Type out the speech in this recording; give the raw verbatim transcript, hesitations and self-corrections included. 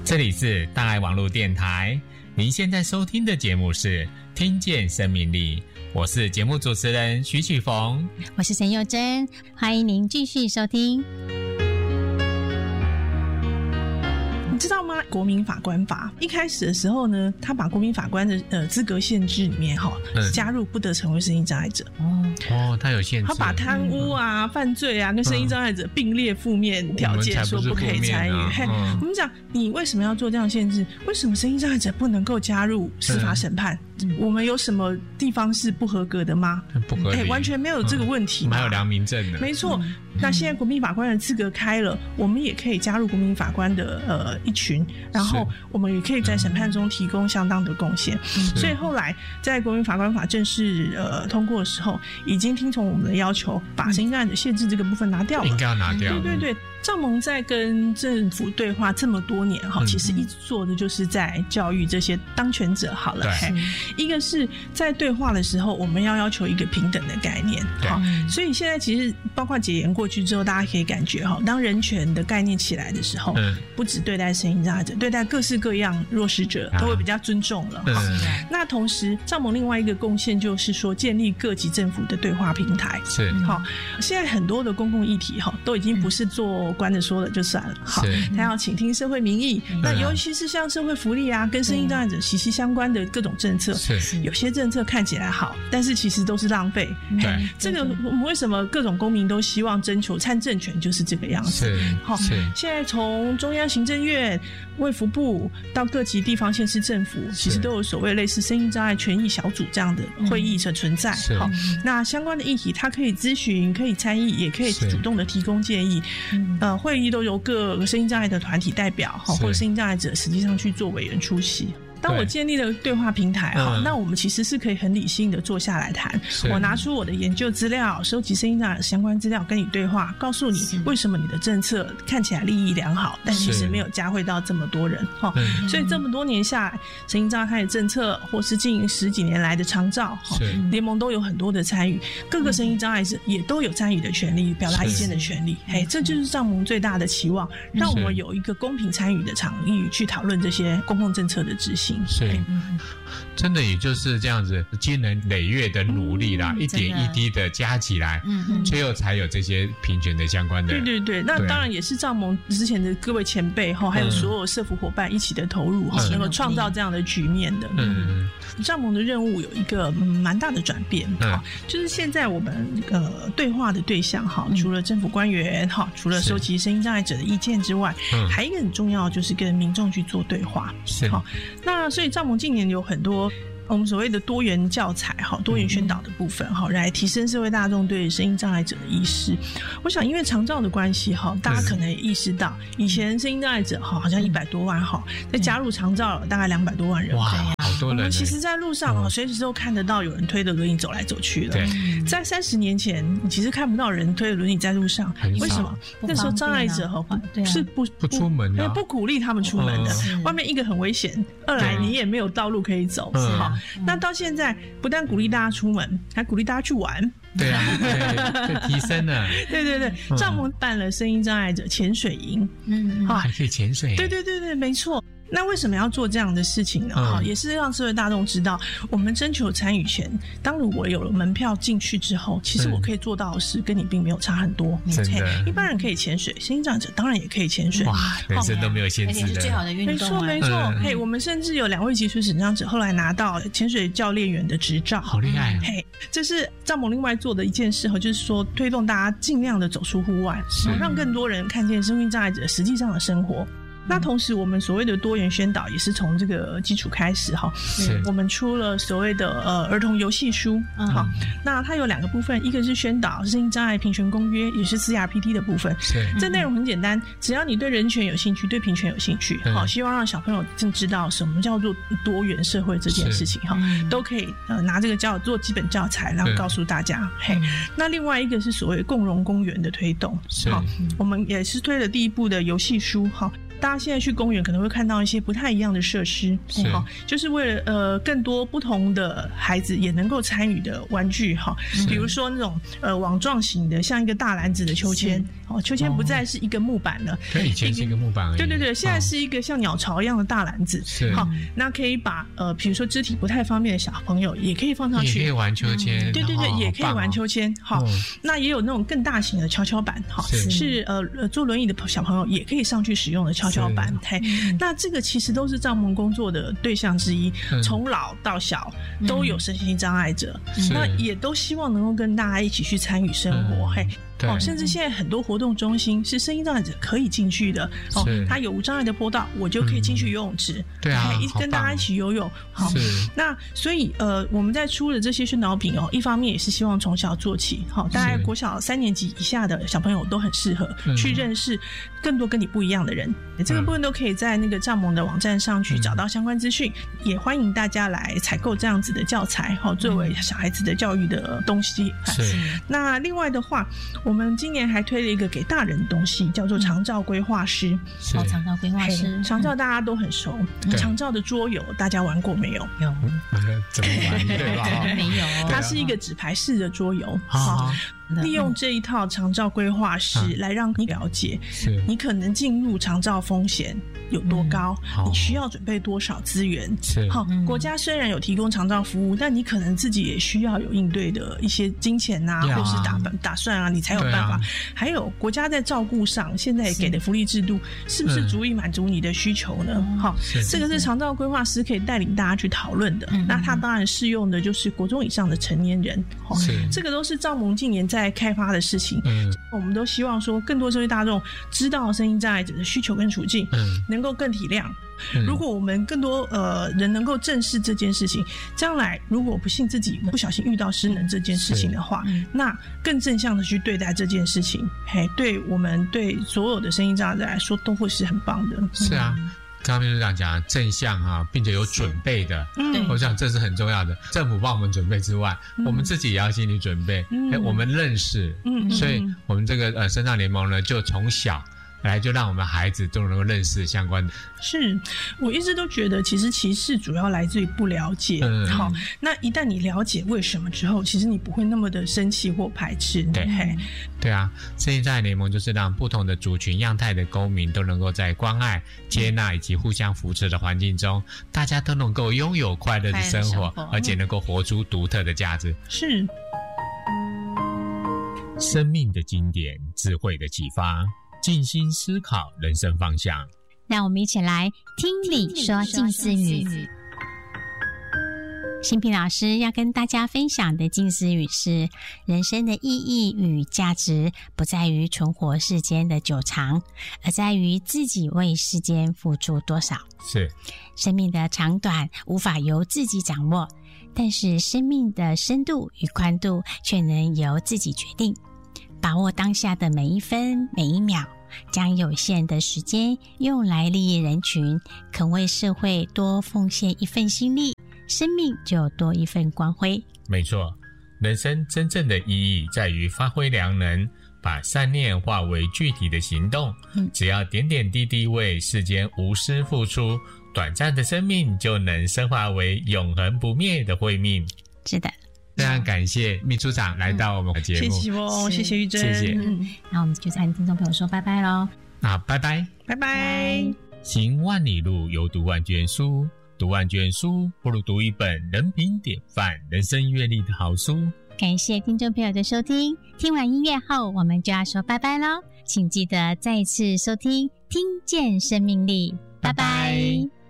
这里是大爱网络电台，您现在收听的节目是听见生命力，我是节目主持人徐启逢， 我是陈佑珍，欢迎您继续收听。 你知道吗？国民法官法一开始的时候呢，他把国民法官的呃资格限制里面哈、嗯，加入不得成为身心障碍者。 哦哦，他有限制， 他把贪污啊、嗯、犯罪啊跟身心障碍者并列负面条件，说不可以参与。 啊嘿、 嗯， 我们讲你为什么要做这样限制？为什么身心障碍者不能够加入司法审判？嗯、我们有什么地方是不合格的吗？ 不合理， 欸、完全没有这个问题嘛。 我们还有良民证的， 没错。嗯、那现在国民法官的资格开了，我们也可以加入国民法官的呃一群，然后我们也可以在审判中提供相当的贡献。所以后来在国民法官法正式呃通过的时候，已经听从我们的要求，把身心障碍者限制这个部分拿掉了。 应该要拿掉。 对对对。障盟在跟政府对话这么多年哈，其实一直做的就是在教育这些当权者好了。一个是在对话的时候，我们要要求一个平等的概念。好，所以现在其实包括解严过去之后，大家可以感觉哈，当人权的概念起来的时候，嗯、不只对待身心障碍者，对待各式各样弱势者都会比较尊重了。哈、嗯，那同时障盟另外一个贡献就是说，建立各级政府的对话平台。 是， 好，现在很多的公共议题哈，都已经不是做官的说了就算了，好，他要倾听社会民意。那尤其是像社会福利啊，跟身心障碍者息息相关的各种政策，有些政策看起来好，但是其实都是浪费。对，这个我们为什么各种公民都希望征求参政权，就是这个样子。好，现在从中央行政院、卫福部到各级地方县市政府，其实都有所谓类似身心障碍权益小组这样的会议的存在。好，那相关的议题，他可以咨询，可以参议，也可以主动的提供建议。呃，会议都由各个身心障碍的团体代表或者身心障碍者实际上去做委员出席。当我建立了对话平台哈、嗯，那我们其实是可以很理性的坐下来谈。我拿出我的研究资料，收集身心障碍相关资料，跟你对话，告诉你为什么你的政策看起来利益良好，但其实没有加惠到这么多人哈。所以这么多年下来，身心障碍的政策或是近十几年来的长照联盟都有很多的参与，各个身心障碍者也都有参与的权利，表达意见的权利。嘿，这就是障盟最大的期望，让我们有一个公平参与的场域去讨论这些公共政策的执行。 是，真的也就是这样子，经年累月的努力啦，嗯、一点一滴的加起来，嗯，最后才有这些平权的相关的。 对对对，那当然也是障盟之前的各位前辈哈，还有所有社福伙伴一起的投入哈、嗯，能够创造这样的局面的。嗯，障盟的任务有一个蛮、嗯、大的转变哈、嗯，就是现在我们呃对话的对象哈，除了政府官员哈，除了收集身心障碍者的意见之外，嗯，还有一个很重要就是跟民众去做对话。 是，好， 那所以障盟近年有很多我们所谓的多元教材多元宣导的部分来提升社会大众对身心障碍者的意识。我想因为长照的关系大家可能也意识到以前身心障碍者好像一百多万再加入长照大概两百多万人。 哇，好多人。我们其实在路上随时都看得到有人推着轮椅走来走去的。在三十年前你其实看不到人推着轮椅在路上，为什么？那时候障碍者是不不出门的， 不鼓励他们出门的，外面一个很危险，二来你也没有道路可以走。好，那到现在不但鼓励大家出门，还鼓励大家去玩。 对啊，对，提升了。 对对对，障盟办了身心障碍者潜水营， 嗯，还可以潜水。 对对对对，没错。那为什么要做这样的事情呢？嗯、也是让社会大众知道，我们征求参与权。当如果有了门票进去之后，其实我可以做到的事跟你并没有差很多。 真的， 一般人可以潜水，身心障碍者当然也可以潜水。 哇，人生都没有限制的， 而且是最好的运动。 没错没错，嗯、嘿，我们甚至有两位脊髓损伤者后来拿到潜水教练员的执照， 好厉害！ 嘿，这是障盟另外做的一件事，就是说推动大家尽量的走出户外，让更多人看见身心障碍者实际上的生活。那同时我们所谓的多元宣导也是从这个基础开始哈，我们出了所谓的呃儿童游戏书，好、嗯，那它有两个部分，一个是宣导身心障碍平权公约，也是 C R P T 的部分。是，这内容很简单，只要你对人权有兴趣，对平权有兴趣，好，希望让小朋友正知道什么叫做多元社会这件事情哈，都可以呃拿这个教做基本教材，然后告诉大家。嘿，那另外一个是所谓共融公园的推动，好，我们也是推了第一部的游戏书哈。大家现在去公园可能会看到一些不太一样的设施，是、哦、就是为了呃更多不同的孩子也能够参与的玩具哈，比如说那种呃网状型的，像一个大篮子的秋千， 哦，秋千不再是一个木板了， 对，以前是一个木板而已， 对对对，现在是一个像鸟巢一样的大篮子， 是好，那可以把呃，比如说肢体不太方便的小朋友也可以放上去， 也可以玩秋千， 嗯、对对对，也可以玩秋千，好、哦，那也有那种更大型的跷跷板，哈，是, 是呃坐轮椅的小朋友也可以上去使用的跷跷板，嘿，那这个其实都是帐篷工作的对象之一，从老到小都有身心障碍者，那也都希望能够跟大家一起去参与生活，嘿。哦，甚至现在很多活动中心是身心障碍者可以进去的哦，它有无障碍的坡道，我就可以进去游泳池，嗯、 对啊， 跟大家一起游泳。好，那所以呃，我们在出了这些宣导品哦，一方面也是希望从小做起，好，大概国小三年级以下的小朋友都很适合去认识更多跟你不一样的人。嗯、这个部分都可以在那个帐篷的网站上去找到相关资讯，嗯、也欢迎大家来采购这样子的教材，好，作为小孩子的教育的东西。是，那另外的话，我们今年还推了一个给大人的东西，叫做长照规划师。 哦，长照规划师， 长照大家都很熟。长照的桌游大家玩过没有？ 有。 怎么玩？对吧？ 没有。 它是一个纸牌式的桌游。好。利用这一套长照规划师来让你了解，你可能进入长照风险有多高，嗯、你需要准备多少资源。好，国家虽然有提供长照服务，但你可能自己也需要有应对的一些金钱啊，或是打打算啊，你才有办法。啊、还有国家在照顾上，现在给的福利制度是不是足以满足你的需求呢？好、嗯，这个是长照规划师可以带领大家去讨论的。嗯、那它当然适用的就是国中以上的成年人。好，这个都是帐盟近年在开发的事情，嗯，我们都希望说更多社会大众知道身心障碍者的需求跟处境，嗯，能够更体谅。嗯、如果我们更多呃人能够正视这件事情，将来如果不幸自己不小心遇到失能这件事情的话，嗯、那更正向的去对待这件事情，嘿，对我们对所有的身心障碍者来说都会是很棒的。 是啊。嗯，刚刚秘书长讲正向啊，并且有准备的，嗯，我想这是很重要的。政府帮我们准备之外，嗯、我们自己也要心理准备。嗯，我们认识，嗯，所以我们这个呃身障联盟呢，就从小来就让我们孩子都能够认识相关的。 是，我一直都觉得，其实歧视主要来自于不了解。嗯，好，那一旦你了解为什么之后，其实你不会那么的生气或排斥。 对，对啊，身心障碍联盟就是让不同的族群样态的公民都能够在关爱、接纳以及互相扶持的环境中，大家都能够拥有快乐的生活，而且能够活出独特的价值。 是， 生命的经典，智慧的启发，静心思考人生方向。 让我们一起来听理说静思语。新平老师要跟大家分享的静思语是：人生的意义与价值不在于存活世间的久长，而在于自己为世间付出多少。 是， 生命的长短无法由自己掌握，但是生命的深度与宽度却能由自己决定。把握当下的每一分每一秒，将有限的时间用来利益人群，肯为社会多奉献一份心力，生命就多一份光辉。 没错，人生真正的意义在于发挥良能，把善念化为具体的行动。嗯，只要点点滴滴为世间无私付出，短暂的生命就能升华为永恒不灭的慧命。 是的， 非常感谢秘书长来到我们的节目。 谢谢哦，谢谢玉珍， 谢谢。 嗯，那我们就跟听众朋友说拜拜咯。 啊，拜拜， 拜拜。 行万里路，犹读万卷书。读万卷书，不如读一本人品典范、人生阅历的好书。 感谢听众朋友的收听，听完音乐后，我们就要说拜拜咯。请记得再次收听，听见生命力，拜拜。拜拜。